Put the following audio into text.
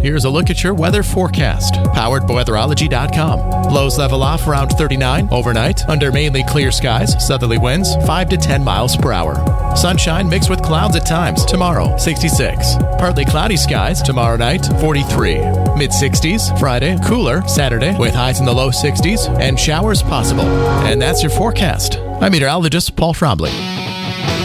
Here's a look at your weather forecast, powered by weatherology.com. Lows level off around 39 overnight, under mainly clear skies, southerly winds 5 to 10 miles per hour. Sunshine mixed with clouds at times, tomorrow 66. Partly cloudy skies, tomorrow night 43. Mid-60s, Friday, cooler, Saturday, with highs in the low 60s, and showers possible. And that's your forecast. I'm meteorologist Paul Frombley.